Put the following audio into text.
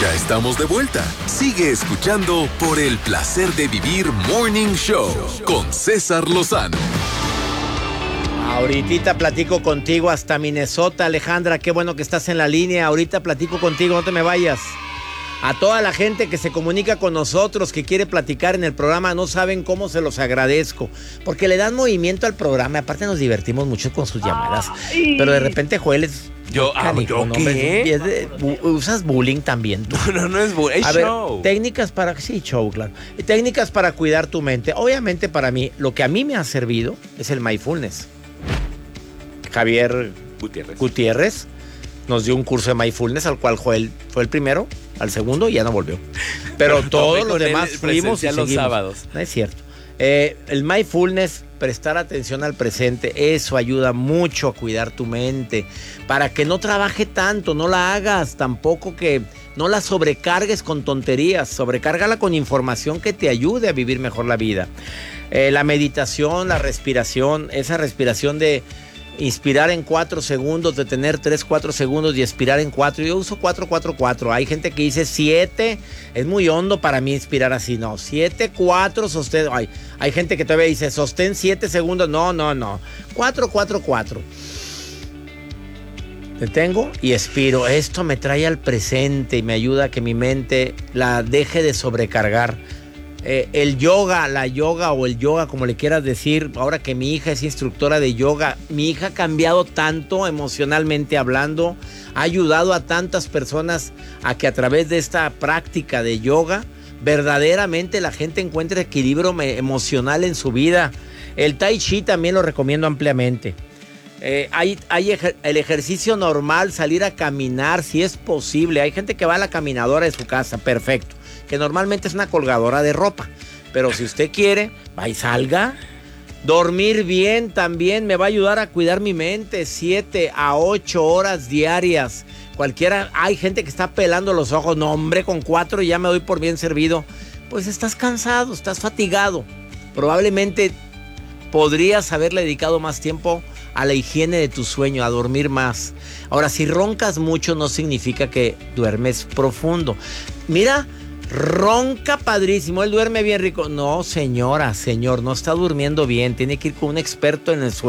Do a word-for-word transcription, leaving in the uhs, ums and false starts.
Ya estamos de vuelta. Sigue escuchando por el placer de vivir Morning Show con César Lozano. Ahorita platico contigo hasta Minnesota, Alejandra. Qué bueno que estás en la línea. Ahorita platico contigo, no te me vayas. A toda la gente que se comunica con nosotros, que quiere platicar en el programa, no saben cómo se los agradezco. Porque le dan movimiento al programa. Aparte nos divertimos mucho con sus llamadas. Ay. Pero de repente, Joel es... Yo, canijo, ¿yo ¿no? qué? Es de, usas bullying también tú. No, no, no es bullying, es A show. ver, técnicas para... Sí, show, claro. Técnicas para cuidar tu mente. Obviamente para mí, lo que a mí me ha servido es el mindfulness. Javier Gutiérrez. Gutiérrez nos dio un curso de mindfulness al cual Joel fue el primero, al segundo y ya no volvió. Pero no, todos los demás fuimos y los seguimos. sábados. No es cierto. Eh, el mindfulness, prestar atención al presente, eso ayuda mucho a cuidar tu mente, para que no trabaje tanto, no la hagas, tampoco que no la sobrecargues con tonterías, sobrecárgala con información que te ayude a vivir mejor la vida. Eh, la meditación, la respiración, esa respiración de inspirar en cuatro segundos, detener tres, cuatro segundos y expirar en cuatro. Yo uso cuatro, cuatro, cuatro. Hay gente que dice siete. Es muy hondo para mí inspirar así. No, siete, cuatro, sostén. Hay, hay gente que todavía dice sostén siete segundos. No, no, no. cuatro, cuatro, cuatro. Detengo y expiro. Esto me trae al presente y me ayuda a que mi mente la deje de sobrecargar. Eh, el yoga, la yoga o el yoga, como le quieras decir, ahora que mi hija es instructora de yoga, mi hija ha cambiado tanto emocionalmente hablando, ha ayudado a tantas personas a que a través de esta práctica de yoga, verdaderamente la gente encuentre equilibrio emocional en su vida. El tai chi también lo recomiendo ampliamente. Eh, hay, hay ejer- el ejercicio normal, salir a caminar si es posible. Hay gente que va a la caminadora de su casa, perfecto, que normalmente es una colgadora de ropa, pero si usted quiere, va y salga. Dormir bien también me va a ayudar a cuidar mi mente, siete a ocho horas diarias. Cualquiera, hay gente que está pelando los ojos, no hombre, con cuatro ya me doy por bien servido. Pues estás cansado, estás fatigado. Probablemente podrías haberle dedicado más tiempo a la higiene de tu sueño, a dormir más. Ahora, si roncas mucho no significa que duermes profundo. Mira, ronca padrísimo, él duerme bien rico. No, señora, señor, no está durmiendo bien. Tiene que ir con un experto en el sueño.